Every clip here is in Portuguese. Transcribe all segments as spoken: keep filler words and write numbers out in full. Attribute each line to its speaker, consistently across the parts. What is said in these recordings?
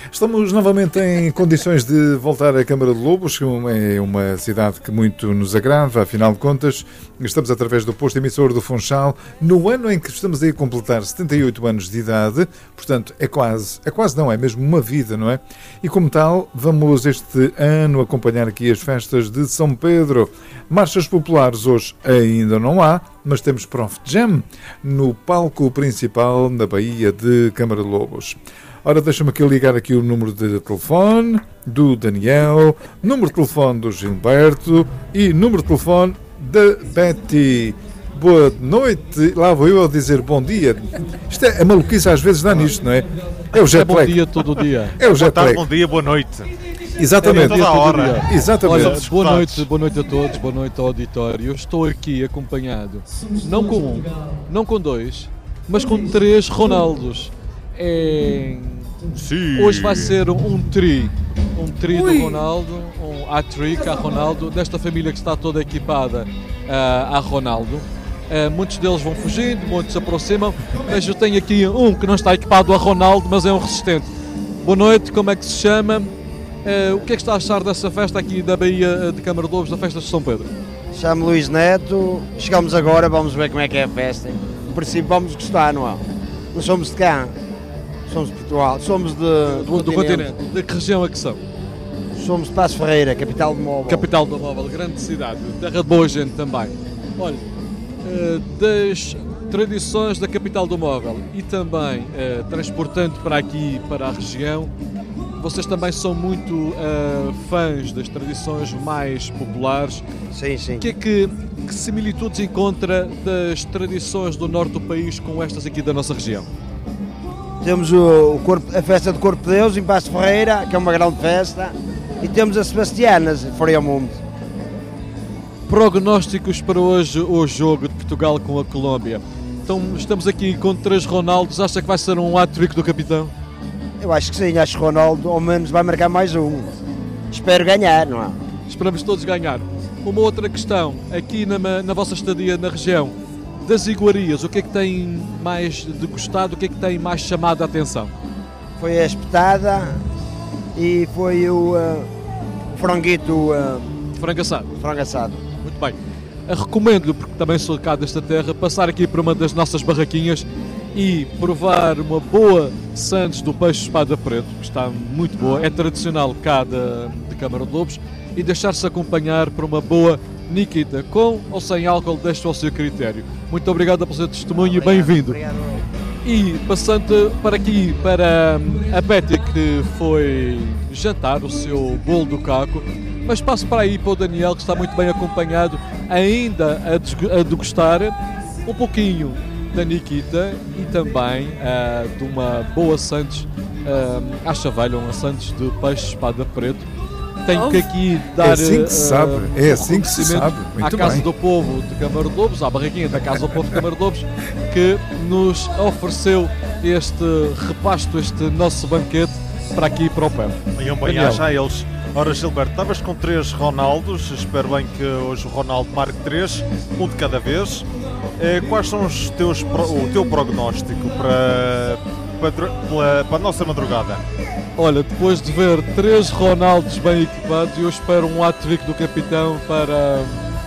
Speaker 1: Estamos novamente em condições de voltar à Câmara de Lobos, que é uma cidade que muito nos agrada, afinal de contas, estamos através do posto emissor do Funchal, no ano em que estamos a completar setenta e oito anos de idade, portanto é quase, é quase não, é mesmo uma vida, não é? E como tal, vamos este ano acompanhar aqui as festas de São Pedro. Marchas populares hoje ainda não há, mas temos Prof Jam no palco principal na Baía de Câmara de Lobos. Ora, deixa-me aqui ligar aqui o número de telefone do Daniel, número de telefone do Gilberto e número de telefone da Betty. Boa noite, lá vou eu a dizer bom dia. Isto é a maluquice, às vezes dá nisto, não é? É o jet lag.
Speaker 2: É bom dia todo dia.
Speaker 1: É o jet lag.
Speaker 3: Bom dia, boa noite.
Speaker 1: Exatamente.
Speaker 2: É bom dia
Speaker 3: toda a
Speaker 2: todo
Speaker 3: hora.
Speaker 2: dia.
Speaker 1: Exatamente.
Speaker 2: Olha, boa noite, boa noite a todos, boa noite ao auditório. Eu estou aqui acompanhado, não com um, não com dois, mas com três Ronaldos. É...
Speaker 3: Sim.
Speaker 2: Hoje vai ser um, um tri, um tri
Speaker 1: Ui.
Speaker 2: do Ronaldo, um hat-trick a Ronaldo, desta família que está toda equipada uh, a Ronaldo. Uh, muitos deles vão fugindo, muitos se aproximam, mas eu tenho aqui um que não está equipado a Ronaldo, mas é um resistente. Boa noite, como é que se chama? Uh, o que é que está a achar dessa festa aqui da Baía de Câmara de Lobos, da festa de São Pedro?
Speaker 4: Chamo Luís Neto, chegamos agora, vamos ver como é que é a festa. No princípio vamos gostar, não é? Não somos de cá, somos de Portugal, somos de, do,
Speaker 2: Do, do continente. De que região é que são?
Speaker 4: Somos de Paços Ferreira, capital do móvel.
Speaker 2: Capital do móvel, grande cidade, terra de boa gente também. Olha, uh, das tradições da capital do móvel e também uh, transportando para aqui, para a região, vocês também são muito uh, fãs das tradições mais populares.
Speaker 4: Sim, sim.
Speaker 2: O que é que, que similitudes encontra das tradições do norte do país com estas aqui da nossa região?
Speaker 4: Temos o, o corpo, a festa do Corpo de Deus em Paços Ferreira, que é uma grande festa, e temos as Sebastianas em Friamundo.
Speaker 2: Prognósticos para hoje o jogo de Portugal com a Colômbia. Então estamos aqui com três Ronaldos, acha que vai ser um hat-trick do capitão?
Speaker 4: Eu acho que sim, acho que o Ronaldo ao menos vai marcar mais um. Espero ganhar, não é?
Speaker 2: Esperamos todos ganhar. Uma outra questão, aqui na, na vossa estadia na região, das iguarias, o que é que tem mais degustado, o que é que tem mais chamado a atenção?
Speaker 4: Foi a espetada e foi o, uh, o franguito, uh,
Speaker 2: Frango assado.
Speaker 4: frango assado.
Speaker 2: Muito bem. Recomendo-lhe, porque também sou cá desta terra, passar aqui para uma das nossas barraquinhas e provar uma boa Sandes do peixe espada preto, que está muito boa, é tradicional cá de, de Câmara de Lobos, e deixar-se acompanhar por uma boa Nikita, com ou sem álcool, deixo ao seu critério. Muito obrigado pelo seu testemunho e bem-vindo. E passando para aqui, para a Betty, que foi jantar o seu bolo do caco, mas passo para aí para o Daniel, que está muito bem acompanhado, ainda a, a degustar um pouquinho da Nikita e também uh, de uma boa Sandes uh, à chavalha, uma Sandes de peixe espada preto. Tenho que aqui dar
Speaker 1: é assim que se sabe,
Speaker 2: uh,
Speaker 1: é assim que se sabe.
Speaker 2: à
Speaker 1: Muito
Speaker 2: Casa
Speaker 1: bem.
Speaker 2: do Povo de Câmara de Lobos, à barraquinha da Casa do Povo de Câmara de Lobos, que nos ofereceu este repasto, este nosso banquete para aqui e para o pé.
Speaker 3: Venham bem já eles. Ora, Gilberto, estavas com três Ronaldos, espero bem que hoje o Ronaldo marque três, um de cada vez. Eh, quais são os teus, o teu prognóstico para, para, para a nossa madrugada?
Speaker 2: Olha, depois de ver três Ronaldos bem equipados, eu espero um hat-trick do capitão para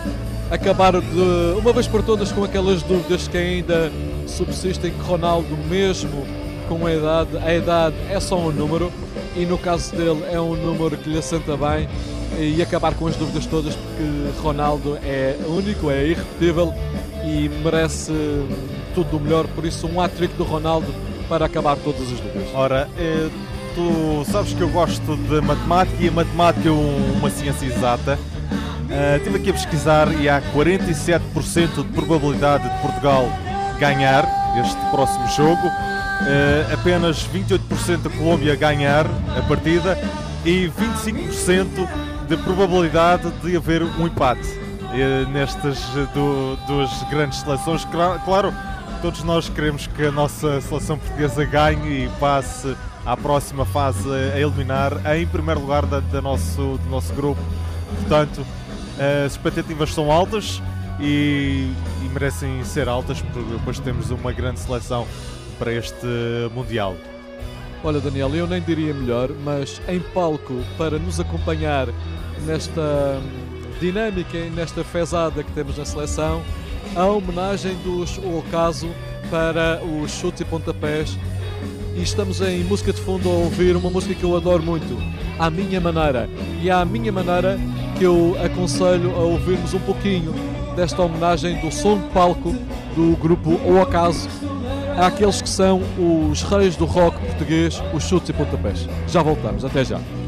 Speaker 2: acabar de uma vez por todas com aquelas dúvidas que ainda subsistem, que Ronaldo, mesmo com a idade, a idade é só um número, e no caso dele é um número que lhe assenta bem, e acabar com as dúvidas todas, porque Ronaldo é único, é irrepetível e merece tudo o melhor, por isso um hat-trick do Ronaldo para acabar todas as dúvidas.
Speaker 3: Ora, eh, tu sabes que eu gosto de matemática e a matemática é uma ciência exata. Uh, estive aqui a pesquisar e há quarenta e sete por cento de probabilidade de Portugal ganhar este próximo jogo. Uh, apenas vinte e oito por cento da Colômbia ganhar a partida e vinte e cinco por cento de probabilidade de haver um empate uh, nestas do, duas grandes seleções. Claro, claro, todos nós queremos que a nossa seleção portuguesa ganhe e passe à próxima fase a eliminar em primeiro lugar da, da nosso, do nosso grupo. Portanto, as expectativas são altas e, e merecem ser altas, porque depois temos uma grande seleção para este Mundial.
Speaker 2: Olha, Daniel, eu nem diria melhor, mas em palco, para nos acompanhar nesta hum, dinâmica e nesta fezada que temos na seleção, a homenagem dos O Acaso para os chutes e pontapés. E estamos em música de fundo a ouvir uma música que eu adoro muito, À Minha Maneira. E é à minha maneira que eu aconselho a ouvirmos um pouquinho desta homenagem do som de palco do grupo O Acaso àqueles que são os reis do rock português, os chutes e pontapés. Já voltamos, até já.